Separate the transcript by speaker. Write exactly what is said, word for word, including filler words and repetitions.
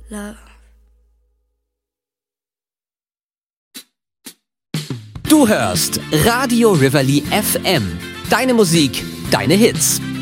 Speaker 1: love.
Speaker 2: Du hörst Radio Reveille F M. Deine Musik, deine Hits.